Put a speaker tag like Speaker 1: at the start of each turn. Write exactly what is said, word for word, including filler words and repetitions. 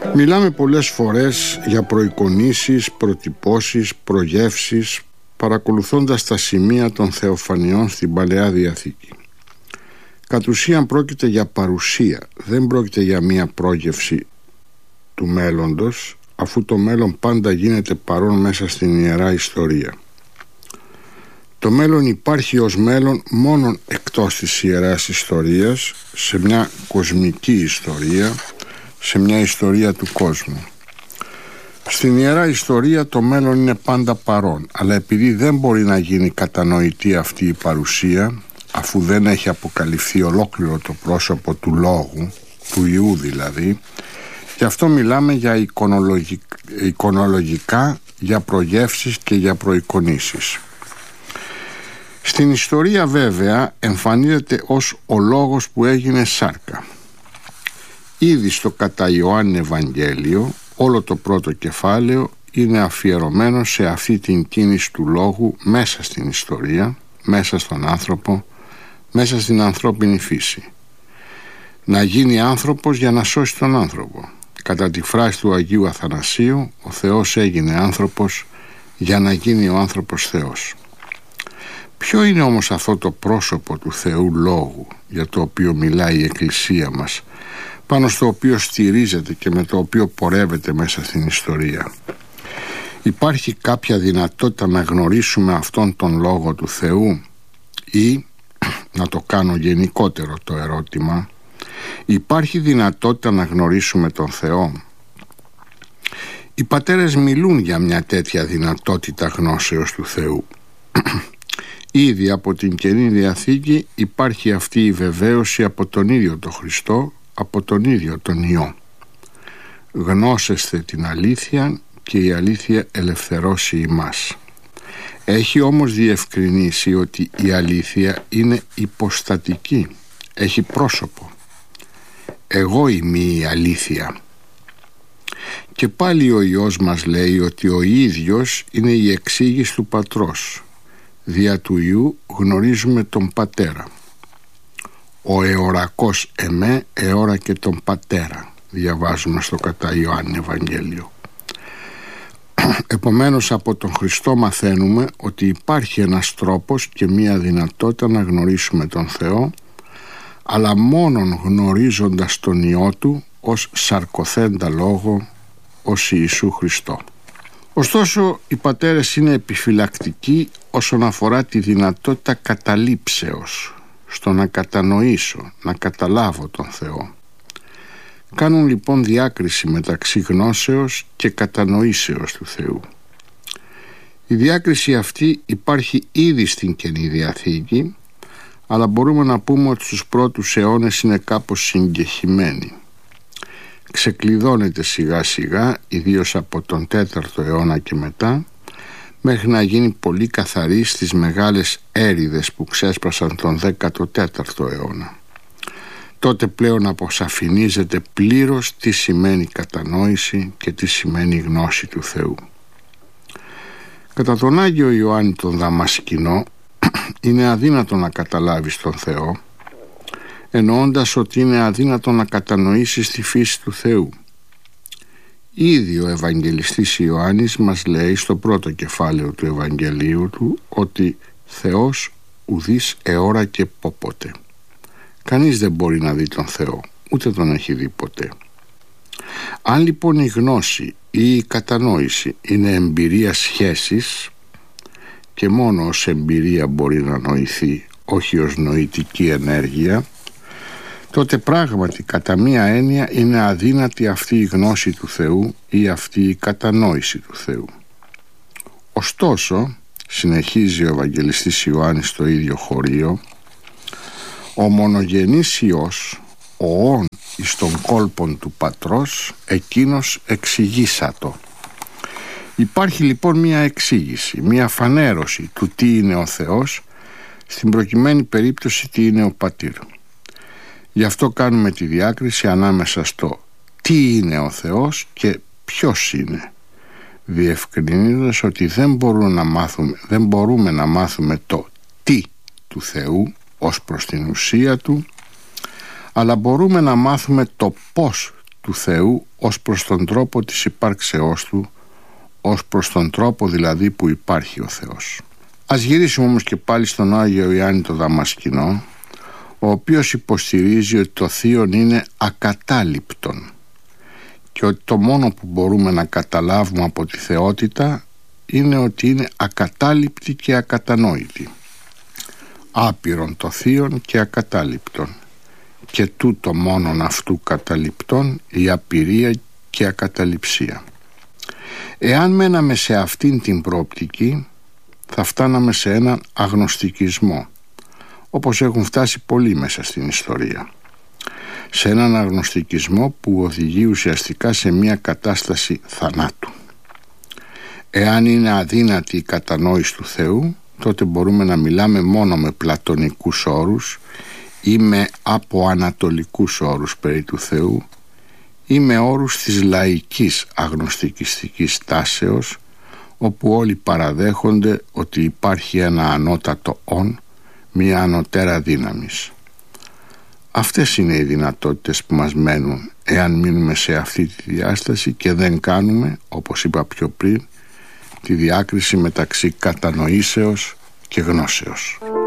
Speaker 1: Μιλάμε πολλές φορές για προεικονίσεις, προτυπώσεις, προγεύσεις, παρακολουθώντας τα σημεία των θεοφανιών στην Παλαιά Διαθήκη. Κατ' ουσίαν πρόκειται για παρουσία, δεν πρόκειται για μία πρόγευση του μέλλοντος, αφού το μέλλον πάντα γίνεται παρόν μέσα στην Ιερά Ιστορία. Το μέλλον υπάρχει ως μέλλον μόνον εκτός της Ιεράς Ιστορίας, σε μια κοσμική ιστορία, σε μια ιστορία του κόσμου. Στην Ιερά Ιστορία το μέλλον είναι πάντα παρόν, αλλά επειδή δεν μπορεί να γίνει κατανοητή αυτή η παρουσία, αφού δεν έχει αποκαλυφθεί ολόκληρο το πρόσωπο του Λόγου, του Ιού δηλαδή, γι' αυτό μιλάμε για εικονολογικ... εικονολογικά, για προγεύσεις και για προεικονίσεις. Στην ιστορία βέβαια εμφανίζεται ως ο Λόγος που έγινε σάρκα. Ήδη στο κατά Ιωάννη Ευαγγέλιο όλο το πρώτο κεφάλαιο είναι αφιερωμένο σε αυτή την κίνηση του Λόγου μέσα στην ιστορία, μέσα στον άνθρωπο, μέσα στην ανθρώπινη φύση. Να γίνει άνθρωπος για να σώσει τον άνθρωπο. Κατά τη φράση του Αγίου Αθανασίου, ο Θεός έγινε άνθρωπος για να γίνει ο άνθρωπος Θεός. Ποιο είναι όμως αυτό το πρόσωπο του Θεού Λόγου για το οποίο μιλάει η Εκκλησία μας, πάνω στο οποίο στηρίζεται και με το οποίο πορεύεται μέσα στην ιστορία? Υπάρχει κάποια δυνατότητα να γνωρίσουμε αυτόν τον Λόγο του Θεού, ή, να το κάνω γενικότερο το ερώτημα, υπάρχει δυνατότητα να γνωρίσουμε τον Θεό? Οι πατέρες μιλούν για μια τέτοια δυνατότητα γνώσεως του Θεού. Ήδη από την Καινή Διαθήκη υπάρχει αυτή η βεβαίωση από τον ίδιο τον Χριστό, από τον ίδιο τον Υιό. Γνώσεστε την αλήθεια και η αλήθεια ελευθερώσει ημάς. Έχει όμως διευκρινίσει ότι η αλήθεια είναι υποστατική, έχει πρόσωπο. Εγώ είμαι η αλήθεια. Και πάλι ο Υιός μας λέει ότι ο ίδιος είναι η εξήγηση του Πατρός. Δια του Υιού γνωρίζουμε τον Πατέρα. Ο εωρακός εμέ εώρα και τον Πατέρα, διαβάζουμε στο κατά Ιωάννη Ευαγγέλιο. Επομένως από τον Χριστό μαθαίνουμε ότι υπάρχει ένας τρόπος και μία δυνατότητα να γνωρίσουμε τον Θεό, αλλά μόνον γνωρίζοντας τον Υιό Του ως σαρκοθέντα Λόγο, ως Ιησού Χριστό. Ωστόσο οι πατέρες είναι επιφυλακτικοί όσον αφορά τη δυνατότητα καταλήψεως, στο να κατανοήσω, να καταλάβω τον Θεό. Κάνουν λοιπόν διάκριση μεταξύ γνώσεως και κατανοήσεως του Θεού. Η διάκριση αυτή υπάρχει ήδη στην Καινή Διαθήκη, αλλά μπορούμε να πούμε ότι στους πρώτους αιώνες είναι κάπως συγκεχημένη. Ξεκλειδώνεται σιγά σιγά, ιδίως από τον τέταρτο αιώνα και μετά, μέχρι να γίνει πολύ καθαρή στις μεγάλες έρηδες που ξέσπασαν τον δέκατο τέταρτο αιώνα. Τότε πλέον αποσαφηνίζεται πλήρως τι σημαίνει κατανόηση και τι σημαίνει γνώση του Θεού. Κατά τον Άγιο Ιωάννη τον Δαμασκηνό είναι αδύνατο να καταλάβεις τον Θεό, εννοώντας ότι είναι αδύνατο να κατανοήσεις τη φύση του Θεού. Ήδη ο Ευαγγελιστής Ιωάννης μας λέει στο πρώτο κεφάλαιο του Ευαγγελίου του ότι Θεός ουδείς εώρα και πόποτε. Κανείς δεν μπορεί να δει τον Θεό, ούτε τον έχει δει ποτέ. Αν λοιπόν η γνώση ή η κατανόηση είναι εμπειρία σχέσης, και μόνο ως εμπειρία μπορεί να νοηθεί, όχι ως νοητική ενέργεια, τότε πράγματι κατά μία έννοια είναι αδύνατη αυτή η γνώση του Θεού ή αυτή η κατανόηση του Θεού. Ωστόσο, συνεχίζει ο Ευαγγελιστής Ιωάννης στο ίδιο χωρίο, ο μονογενής Υιός, ο όν εις των κόλπων του Πατρός, εκείνος εξηγήσατο. Υπάρχει λοιπόν μία εξήγηση, μία φανέρωση του τι είναι ο Θεός, στην προκειμένη περίπτωση τι είναι ο Πατήρ. Γι' αυτό κάνουμε τη διάκριση ανάμεσα στο τι είναι ο Θεός και ποιος είναι, διευκρινίζοντας ότι δεν μπορούμε να μάθουμε, δεν μπορούμε να μάθουμε το τι του Θεού ως προς την ουσία του, αλλά μπορούμε να μάθουμε το πώς του του Θεού ως προς τον τρόπο της υπάρξεώς του, ως προς τον τρόπο δηλαδή που υπάρχει ο Θεός. Ας γυρίσουμε όμως και πάλι στον Άγιο Ιωάννη το Δαμασκηνό, ο οποίος υποστηρίζει ότι το θείον είναι ακατάληπτον και ότι το μόνο που μπορούμε να καταλάβουμε από τη θεότητα είναι ότι είναι ακατάληπτη και ακατανόητη. Άπειρον το θείον και ακατάληπτον, και τούτο μόνον αυτού καταληπτών η απειρία και ακαταληψία. Εάν μέναμε σε αυτήν την προοπτική, θα φτάναμε σε έναν αγνωστικισμό, όπως έχουν φτάσει πολλοί μέσα στην ιστορία. Σε έναν αγνωστικισμό που οδηγεί ουσιαστικά σε μια κατάσταση θανάτου. Εάν είναι αδύνατη η κατανόηση του Θεού, τότε μπορούμε να μιλάμε μόνο με πλατωνικούς όρους ή με αποανατολικούς όρους περί του Θεού ή με όρους της λαϊκής αγνωστικιστικής τάσεως, όπου όλοι παραδέχονται ότι υπάρχει ένα ανώτατο ον, μια ανωτέρα δύναμης. Αυτές είναι οι δυνατότητες που μας μένουν εάν μείνουμε σε αυτή τη διάσταση και δεν κάνουμε, όπως είπα πιο πριν, τη διάκριση μεταξύ κατανοήσεως και γνώσεως.